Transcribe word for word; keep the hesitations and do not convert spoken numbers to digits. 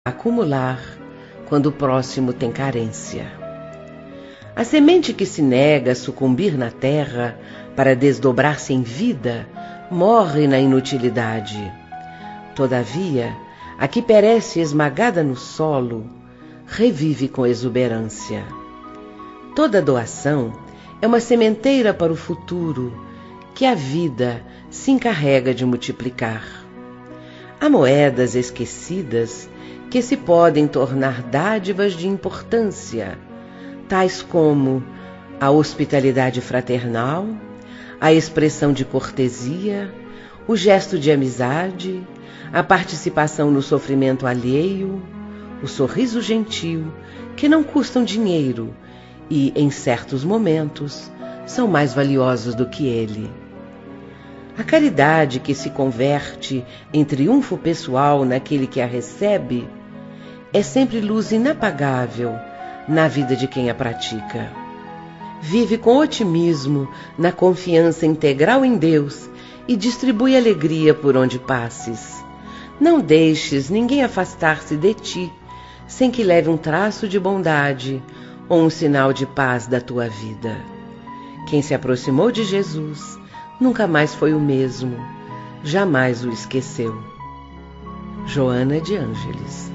acumular quando o próximo tem carência. A semente que se nega a sucumbir na terra para desdobrar-se em vida morre na inutilidade. Todavia, a que perece esmagada no solo revive com exuberância. Toda doação é uma sementeira para o futuro que a vida se encarrega de multiplicar. Há moedas esquecidas que se podem tornar dádivas de importância, tais como a hospitalidade fraternal, a expressão de cortesia, o gesto de amizade, a participação no sofrimento alheio, o sorriso gentil, que não custam dinheiro e, em certos momentos, são mais valiosos do que ele. A caridade que se converte em triunfo pessoal naquele que a recebe é sempre luz inapagável na vida de quem a pratica. Vive com otimismo na confiança integral em Deus e distribui alegria por onde passes. Não deixes ninguém afastar-se de ti sem que leve um traço de bondade ou um sinal de paz da tua vida. Quem se aproximou de Jesus nunca mais foi o mesmo, jamais o esqueceu. Joana de Ângeles.